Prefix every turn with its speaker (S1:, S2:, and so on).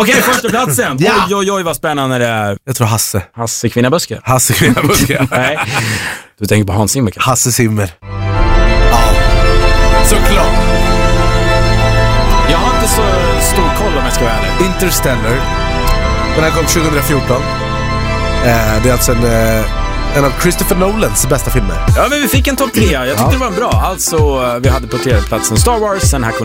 S1: Okej, första platsen.
S2: Ja.
S1: Oj, vad spännande det är.
S2: Jag tror Hasse.
S1: Hasse Kvinnabuske.
S2: Hasse Kvinnabuske.
S1: Nej, du tänker på Hans Zimmer kanske?
S2: Hasse Zimmer. Ja, såklart.
S1: Jag har inte så stor koll om jag ska vara ärlig.
S2: Interstellar. Den här kom 2014. Det är alltså en av Christopher Nolans bästa filmer.
S1: Ja, men vi fick en topp 3. Jag tyckte det var bra. Alltså, vi hade på tredje platsen Star Wars, sen här